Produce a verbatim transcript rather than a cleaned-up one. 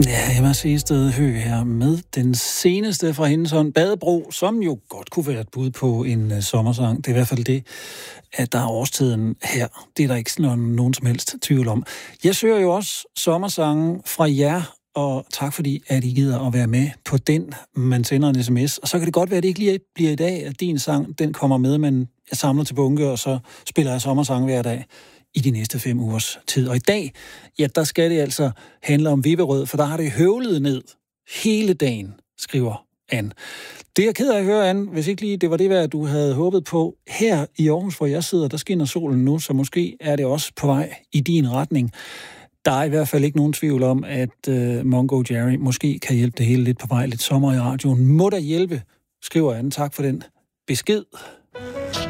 Ja, Emma Seested Høgh her med den seneste fra hendes hånd, Badebro, som jo godt kunne være et bud på en uh, sommersang. Det er i hvert fald det, at der er årstiden her. Det er der ikke nogen, nogen som helst tvivl om. Jeg søger jo også sommersangen fra jer, og tak fordi, at I gider at være med på den. Man sender en sms, og så kan det godt være, at det ikke lige bliver i dag, at din sang den kommer med, men jeg samler til bunke, og så spiller jeg sommersange hver dag i de næste fem ugers tid. Og i dag, ja, der skal det altså handle om vipperød, for der har det høvlet ned hele dagen, skriver Ann. Det er jeg ked af at høre, Ann, hvis ikke lige det var det værd, du havde håbet på. Her i Aarhus, hvor jeg sidder, der skinner solen nu, så måske er det også på vej i din retning. Der er i hvert fald ikke nogen tvivl om, at uh, Mongo Jerry måske kan hjælpe det hele lidt på vej. Lidt sommer i radioen må da hjælpe, skriver Ann. Tak for den besked.